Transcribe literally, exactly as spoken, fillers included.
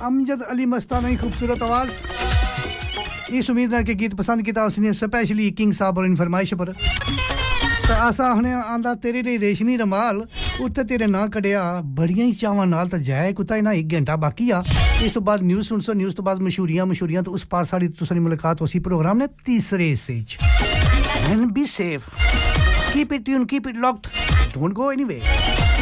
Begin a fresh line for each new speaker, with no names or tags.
अमजद अली मस्तानी खूबसूरत आवाज इस उम्मीद है कि गीत पसंद किया उसने स्पेशली किंग साहब और इन फरमाइश पर तो आसा हुने आंदा तेरे लिए रेशमी रमाल उत्ते तेरे ना कढ़िया बड़ियां ही चावां नाल तो जाए कुत्ता ना एक घंटा बाकी आ इस तो बाद न्यूज़ सुन सो न्यूज़ तो बाद मशहूरियां मशहूरियां तो उस पार साड़ी तुसारी मुलाकात उसी प्रोग्राम ने तीसरे हिस्से च and be safe keep it tune keep it locked don't go anyway